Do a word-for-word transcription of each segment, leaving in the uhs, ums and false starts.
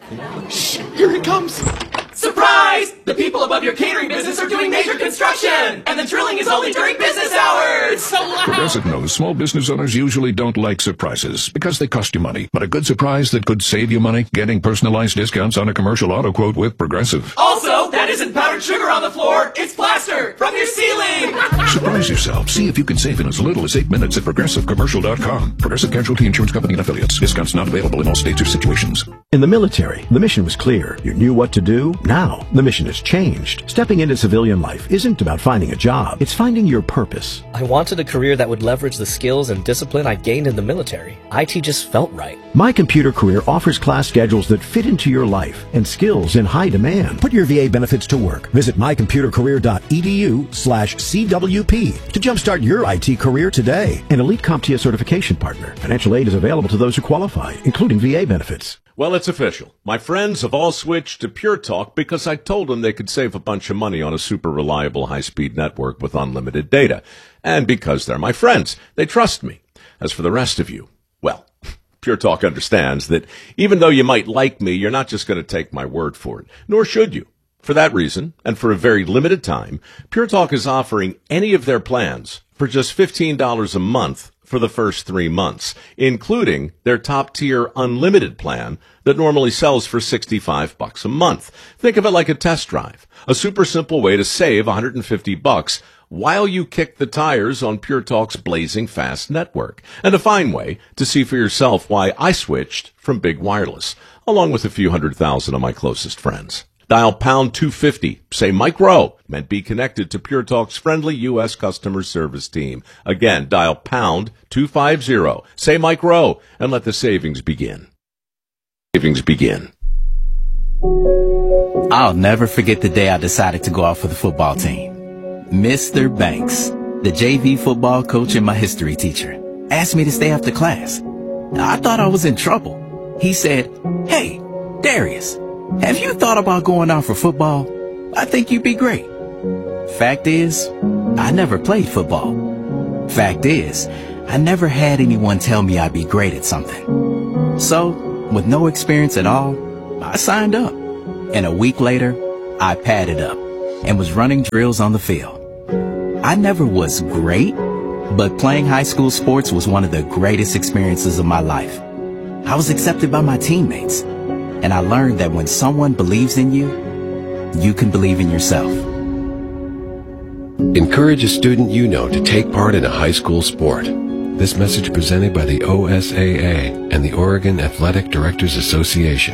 Shh, here it comes. Surprise! The people above your catering business are doing major construction, and the drilling is only during business hours. It's so loud. Progressive knows small business owners usually don't like surprises because they cost you money. But a good surprise that could save you money, getting personalized discounts on a commercial auto quote with Progressive. Also, that isn't powdered sugar on the floor. It's plaster from your ceiling. Surprise yourself. See if you can save in as little as eight minutes at progressive commercial dot com. Progressive Casualty Insurance Company and Affiliates. Discounts not available in all states or situations. In the military, the mission was clear. You knew what to do. Now, the mission has changed. Stepping into civilian life isn't about finding a job. It's finding your purpose. I wanted a career that would leverage the skills and discipline I gained in the military. I T just felt right. My Computer Career offers class schedules that fit into your life and skills in high demand. Put your V A benefits to work. Visit my computer career dot e d u slash C W P to jumpstart your I T career today. An Elite CompTIA certification partner. Financial aid is available to those who qualify, including V A benefits. Well, it's official. My friends have all switched to Pure Talk because I told them they could save a bunch of money on a super reliable high-speed network with unlimited data. And because they're my friends, they trust me. As for the rest of you, well, Pure Talk understands that even though you might like me, you're not just going to take my word for it, nor should you. For that reason, and for a very limited time, Pure Talk is offering any of their plans for just fifteen dollars a month for the first three months, including their top-tier unlimited plan that normally sells for sixty-five bucks a month. Think of it like a test drive, a super simple way to save one hundred fifty bucks while you kick the tires on Pure Talk's blazing fast network, and a fine way to see for yourself why I switched from big wireless, along with a few hundred thousand of my closest friends. Dial pound two fifty, say Mike Rowe, and be connected to Pure Talk's friendly U S customer service team. Again, dial pound two fifty, say Mike Rowe, and let the savings begin. Savings begin. I'll never forget the day I decided to go out for the football team. Mister Banks, the J V football coach and my history teacher, asked me to stay after class. I thought I was in trouble. He said, "Hey, Darius, have you thought about going out for football? I think you'd be great." Fact is, I never played football. Fact is, I never had anyone tell me I'd be great at something. So, with no experience at all, I signed up. And a week later, I padded up and was running drills on the field. I never was great, but playing high school sports was one of the greatest experiences of my life. I was accepted by my teammates. And I learned that when someone believes in you, you can believe in yourself. Encourage a student you know to take part in a high school sport. This message presented by the O S A A and the Oregon Athletic Directors Association.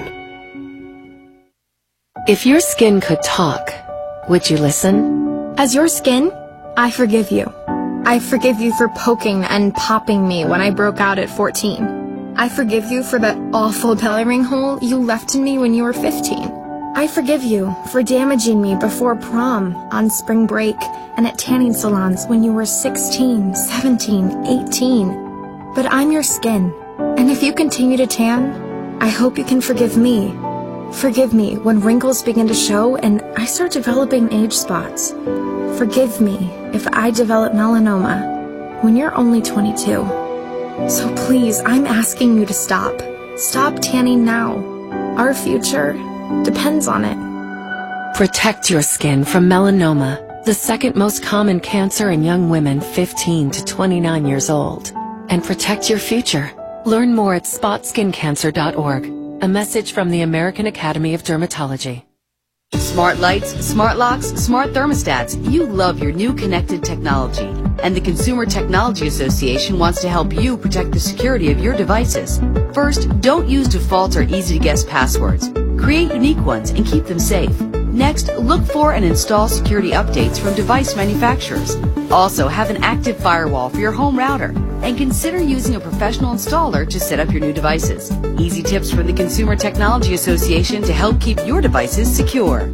If your skin could talk, would you listen? As your skin, I forgive you. I forgive you for poking and popping me when I broke out at fourteen. I forgive you for that awful belly ring hole you left in me when you were fifteen. I forgive you for damaging me before prom, on spring break, and at tanning salons when you were sixteen, seventeen, eighteen. But I'm your skin, and if you continue to tan, I hope you can forgive me. Forgive me when wrinkles begin to show and I start developing age spots. Forgive me if I develop melanoma when you're only twenty-two. So please, I'm asking you to stop. Stop tanning now. Our future depends on it. Protect your skin from melanoma, the second most common cancer in young women fifteen to twenty-nine years old. And protect your future. Learn more at spot skin cancer dot org. A message from the American Academy of Dermatology. Smart lights, smart locks, smart thermostats. You love your new connected technology. And the Consumer Technology Association wants to help you protect the security of your devices. First, don't use default or easy-to-guess passwords. Create unique ones and keep them safe. Next, look for and install security updates from device manufacturers. Also, have an active firewall for your home router. And consider using a professional installer to set up your new devices. Easy tips from the Consumer Technology Association to help keep your devices secure.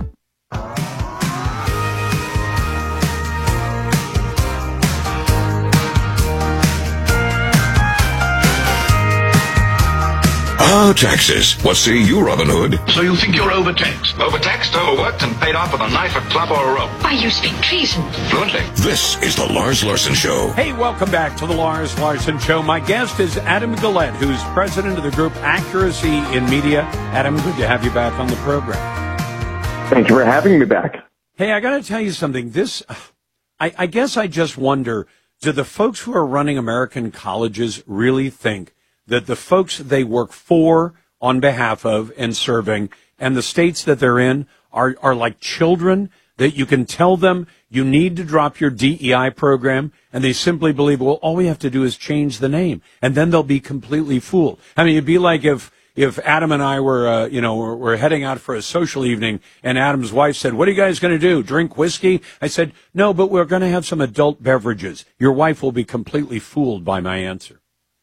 Ah, taxes. What say you, Robin Hood? So you think you're overtaxed? Overtaxed, overworked, and paid off with a knife, a club, or a rope? Why, you speak treason. Fluently. This is the Lars Larson Show. Hey, welcome back to the Lars Larson Show. My guest is Adam Guillette, who's president of the group Accuracy in Media. Adam, good to have you back on the program. Thank you for having me back. Hey, I got to tell you something. This, I, I guess I just wonder, do the folks who are running American colleges really think that the folks they work for, on behalf of, and serving, and the states that they're in are, are like children that you can tell them you need to drop your D E I program, and they simply believe, well, all we have to do is change the name, and then they'll be completely fooled. I mean, it'd be like if if Adam and I were, uh, you know, we're, we're heading out for a social evening, and Adam's wife said, what are you guys going to do, drink whiskey? I said, no, but we're going to have some adult beverages. Your wife will be completely fooled by my answer.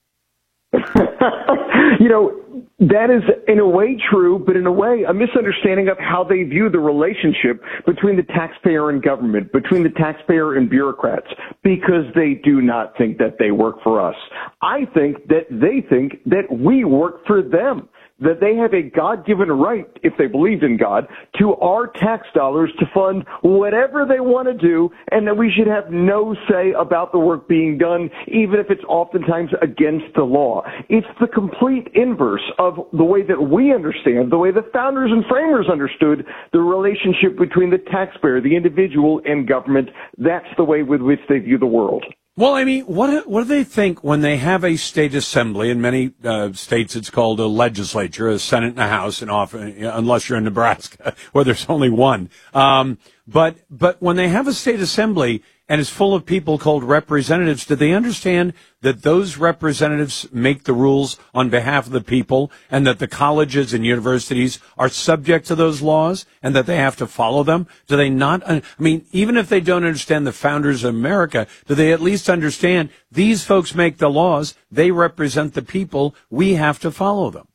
You know, that is in a way true, but in a way a misunderstanding of how they view the relationship between the taxpayer and government, between the taxpayer and bureaucrats, because they do not think that they work for us. I think that they think that we work for them, that they have a God-given right, if they believed in God, to our tax dollars to fund whatever they want to do, and that we should have no say about the work being done, even if it's oftentimes against the law. It's the complete inverse of the way that we understand, the way the founders and framers understood the relationship between the taxpayer, the individual, and government. That's the way with which they view the world. Well, I mean, what what do they think when they have a state assembly? In many uh, states, it's called a legislature, a Senate and a House, and often, unless you're in Nebraska, where there's only one. Um, but but when they have a state assembly and it's full of people called representatives, do they understand that those representatives make the rules on behalf of the people, and that the colleges and universities are subject to those laws, and that they have to follow them? Do they not? I mean, even if they don't understand the founders of America, do they at least understand these folks make the laws, they represent the people, we have to follow them?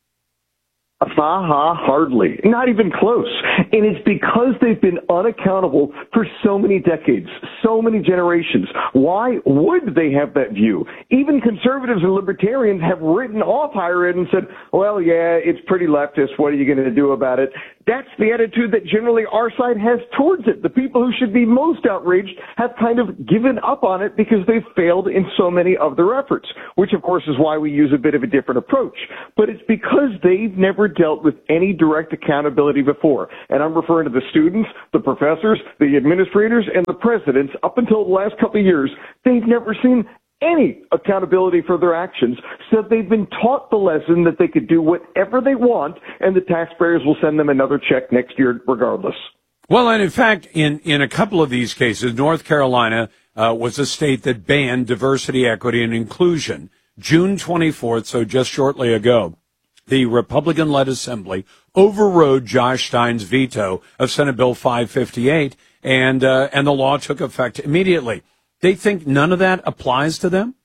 Ha-ha, hardly. Not even close. And it's because they've been unaccountable for so many decades, so many generations. Why would they have that view? Even conservatives and libertarians have written off higher ed and said, well, yeah, it's pretty leftist. What are you going to do about it? That's the attitude that generally our side has towards it. The people who should be most outraged have kind of given up on it because they've failed in so many of their efforts, which of course is why we use a bit of a different approach. But it's because they've never dealt with any direct accountability before. And I'm referring to the students, the professors, the administrators, and the presidents. Up until the last couple of years, they've never seen any accountability for their actions, so they've been taught the lesson that they could do whatever they want, and the taxpayers will send them another check next year regardless. Well, and in fact, in, in a couple of these cases, North Carolina uh, was a state that banned diversity, equity, and inclusion. June twenty-fourth, so just shortly ago, the Republican-led Assembly overrode Josh Stein's veto of Senate Bill five fifty-eight, and uh, and the law took effect immediately. They think none of that applies to them?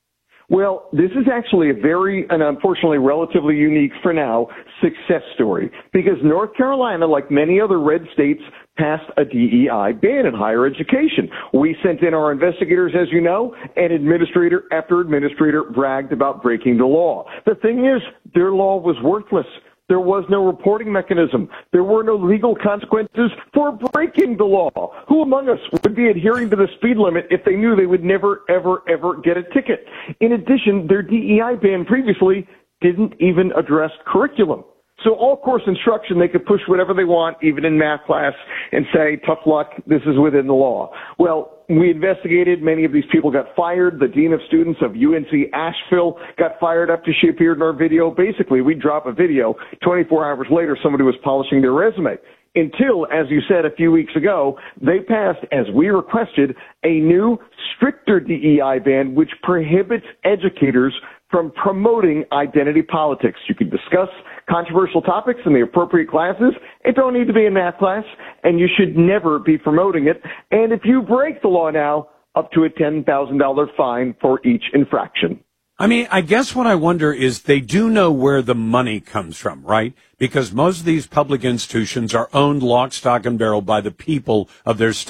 Well, this is actually a very, and unfortunately relatively unique for now, success story. Because North Carolina, like many other red states, passed a D E I ban in higher education. We sent in our investigators, as you know, and administrator after administrator bragged about breaking the law. The thing is, their law was worthless. There was no reporting mechanism. There were no legal consequences for breaking the law. Who among us would be adhering to the speed limit if they knew they would never, ever, ever get a ticket? In addition, their D E I ban previously didn't even address curriculum. So all course instruction, they could push whatever they want, even in math class, and say, tough luck, this is within the law. Well, we investigated. Many of these people got fired. The dean of students of U N C Asheville got fired after she appeared in our video. Basically, we drop a video. twenty-four hours later, somebody was polishing their resume. Until, as you said a few weeks ago, they passed, as we requested, a new, stricter D E I ban which prohibits educators from promoting identity politics. You can discuss controversial topics in the appropriate classes. It don't need to be in math class, and you should never be promoting it. And if you break the law now, up to a ten thousand dollars fine for each infraction. I mean, I guess what I wonder is they do know where the money comes from, right? Because most of these public institutions are owned lock, stock, and barrel by the people of their state.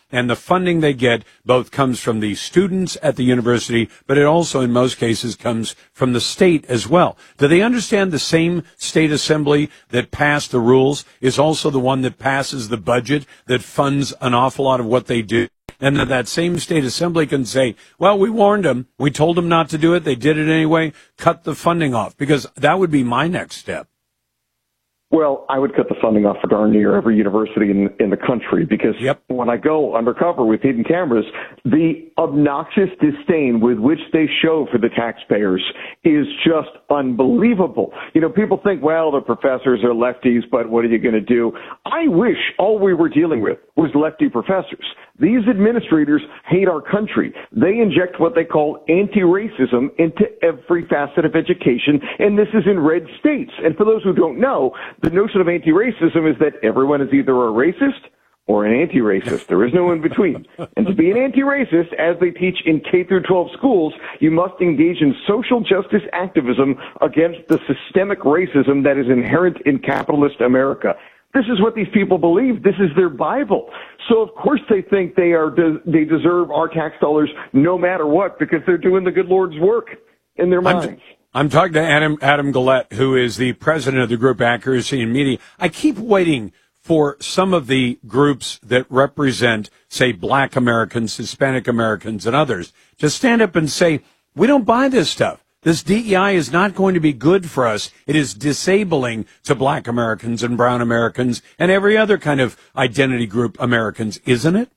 and the funding they get both comes from the students at the university, but it also in most cases comes from the state as well. Do they understand the same state assembly that passed the rules is also the one that passes the budget that funds an awful lot of what they do? And that that same state assembly can say, well, we warned them. We told them not to do it. They did it anyway. Cut the funding off, because that would be my next step. Well, I would cut the funding off for darn near every university in, in the country, because yep. when I go undercover with hidden cameras, the obnoxious disdain with which they show for the taxpayers is just unbelievable. You know, people think, well, the professors are lefties, but what are you going to do? I wish all we were dealing with was lefty professors. These administrators hate our country. They inject what they call anti-racism into every facet of education, and this is in red states. And for those who don't know, the notion of anti-racism is that everyone is either a racist or an anti-racist. There is no in between. And to be an anti-racist, as they teach in K through twelve schools, you must engage in social justice activism against the systemic racism that is inherent in capitalist America. This is what these people believe. This is their Bible. So of course they think they are they deserve our tax dollars no matter what, because they're doing the good Lord's work in their minds. I'm, I'm talking to Adam Adam Guillette, who is the president of the group Accuracy in Media. I keep waiting for some of the groups that represent, say, Black Americans, Hispanic Americans, and others to stand up and say, we don't buy this stuff. This D E I is not going to be good for us. It is disabling to Black Americans and Brown Americans and every other kind of identity group Americans, isn't it?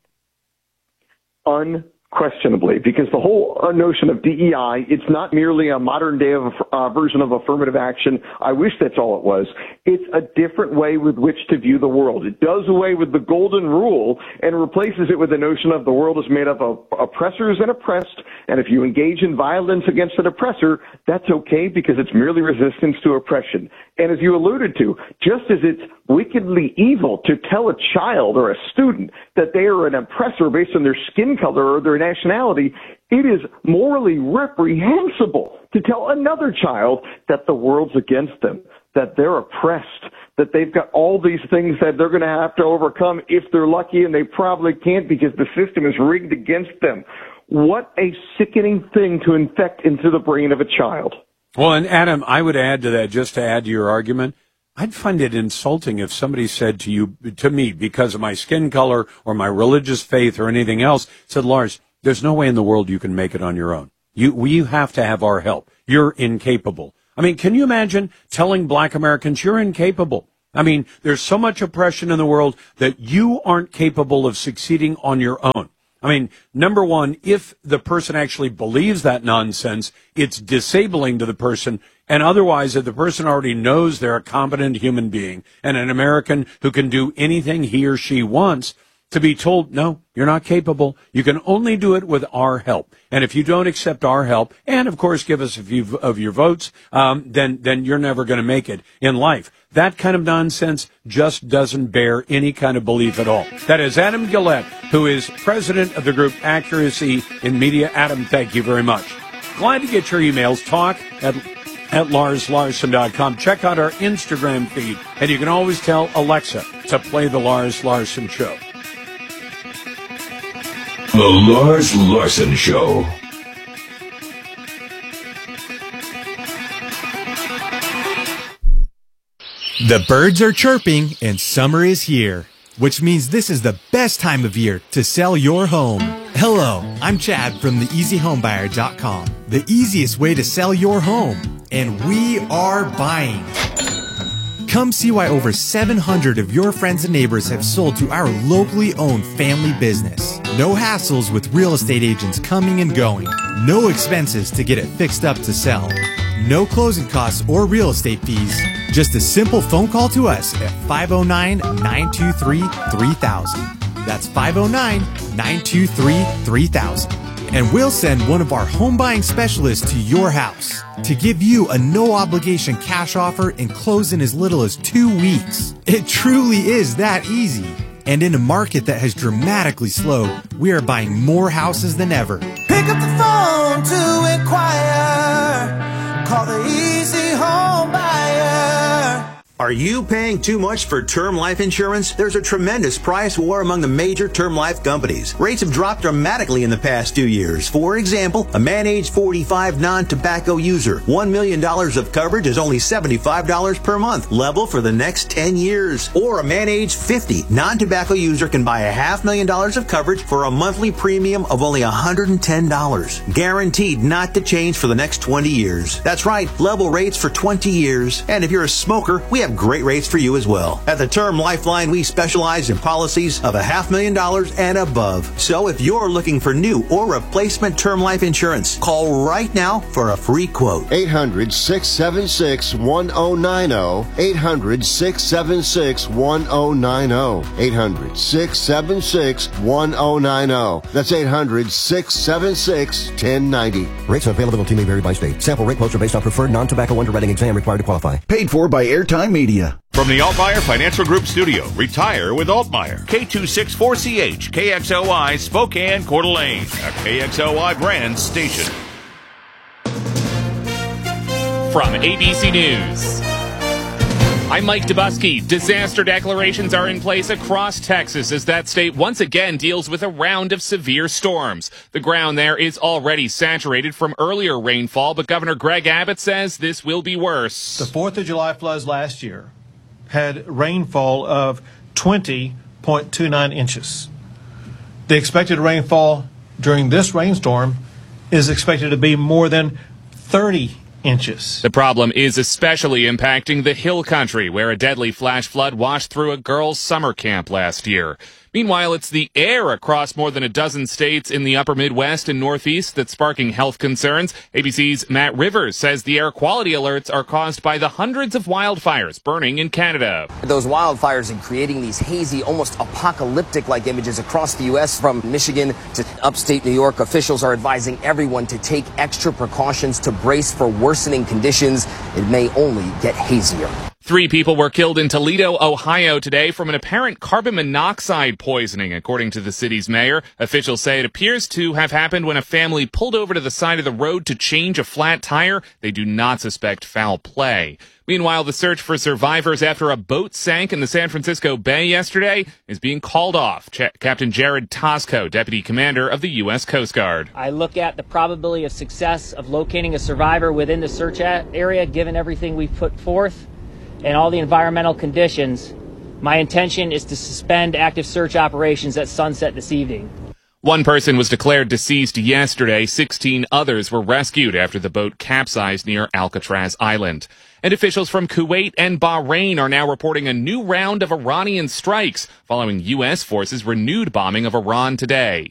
Unquestionably, because the whole uh, notion of D E I, it's not merely a modern day of, uh, version of affirmative action. I wish that's all it was. It's a different way with which to view the world. It does away with the golden rule and replaces it with the notion of the world is made up of oppressors and oppressed, and if you engage in violence against an oppressor, that's okay because it's merely resistance to oppression. And as you alluded to, just as it's wickedly evil to tell a child or a student that they are an oppressor based on their skin color or their nationality, it is morally reprehensible to tell another child that the world's against them, that they're oppressed, that they've got all these things that they're going to have to overcome if they're lucky, and they probably can't because the system is rigged against them. What a sickening thing to infect into the brain of a child. Well, and Adam, I would add to that, just to add to your argument, I'd find it insulting if somebody said to you, to me, because of my skin color or my religious faith or anything else, said, Lars, there's no way in the world you can make it on your own. You, we have to have our help. You're incapable. I mean, can you imagine telling Black Americans you're incapable? I mean, there's so much oppression in the world that you aren't capable of succeeding on your own. I mean, number one, if the person actually believes that nonsense, it's disabling to the person. And otherwise, if the person already knows they're a competent human being and an American who can do anything he or she wants, to be told, no, you're not capable. You can only do it with our help. And if you don't accept our help, and of course give us a few of your votes, um, then then you're never going to make it in life. That kind of nonsense just doesn't bear any kind of belief at all. That is Adam Guillette, who is president of the group Accuracy in Media. Adam, thank you very much. Glad to get your emails. Talk at at Lars Larson dot com. Check out our Instagram feed, and you can always tell Alexa to play the Lars Larson Show. The Lars Larson Show. The birds are chirping and summer is here, which means this is the best time of year to sell your home. Hello, I'm Chad from the easy home buyer dot com, the easiest way to sell your home, and we are buying. Come see why over seven hundred of your friends and neighbors have sold to our locally owned family business. No hassles with real estate agents coming and going. No expenses to get it fixed up to sell. No closing costs or real estate fees. Just a simple phone call to us at five oh nine, nine two three, three thousand. That's five oh nine, nine two three, three thousand. And we'll send one of our home buying specialists to your house to give you a no-obligation cash offer and close in as little as two weeks. It truly is that easy. And in a market that has dramatically slowed, we are buying more houses than ever. Pick up the phone to inquire. Call the Easy Home Buyer. Are you paying too much for term life insurance? There's a tremendous price war among the major term life companies. Rates have dropped dramatically in the past two years. For example, a man age forty-five non-tobacco user, one million dollars of coverage is only seventy-five dollars per month, level for the next ten years. Or a man age fifty non-tobacco user can buy a half million dollars of coverage for a monthly premium of only one hundred ten dollars. Guaranteed not to change for the next twenty years. That's right, level rates for twenty years. And if you're a smoker, we have great rates for you as well. At the Term Lifeline, we specialize in policies of a half million dollars and above. So if you're looking for new or replacement term life insurance, call right now for a free quote. eight hundred, six seven six, one oh nine oh. eight hundred, six seven six, one oh nine oh. eight hundred, six seven six, one oh nine oh. That's eight hundred, six seven six, one oh nine oh. Rates and availability may vary by state. Sample rate quotes are based on preferred non-tobacco underwriting exam required to qualify. Paid for by Airtime Media. From the Altmaier Financial Group studio, retire with Altmaier. K two sixty-four C H, K X O I, Spokane, Coeur d'Alene, a K X O I brand station. From A B C News, I'm Mike Dubusky. Disaster declarations are in place across Texas as that state once again deals with a round of severe storms. The ground there is already saturated from earlier rainfall, but Governor Greg Abbott says this will be worse. The fourth of July floods last year had rainfall of twenty point two nine inches. The expected rainfall during this rainstorm is expected to be more than thirty inches. The problem is especially impacting the Hill Country, where a deadly flash flood washed through a girls' summer camp last year. Meanwhile, it's the air across more than a dozen states in the upper Midwest and Northeast that's sparking health concerns. A B C's Matt Rivers says the air quality alerts are caused by the hundreds of wildfires burning in Canada. Those wildfires are creating these hazy, almost apocalyptic-like images across the U S From Michigan to upstate New York, officials are advising everyone to take extra precautions to brace for worsening conditions. It may only get hazier. Three people were killed in Toledo, Ohio today from an apparent carbon monoxide poisoning, according to the city's mayor. Officials say it appears to have happened when a family pulled over to the side of the road to change a flat tire. They do not suspect foul play. Meanwhile, the search for survivors after a boat sank in the San Francisco Bay yesterday is being called off. Ch- Captain Jared Tosco, Deputy Commander of the U S Coast Guard. I look at the probability of success of locating a survivor within the search area, given everything we've put forth and all the environmental conditions. My intention is to suspend active search operations at sunset this evening. One person was declared deceased yesterday. sixteen others were rescued after the boat capsized near Alcatraz Island. And officials from Kuwait and Bahrain are now reporting a new round of Iranian strikes following U S forces' renewed bombing of Iran today.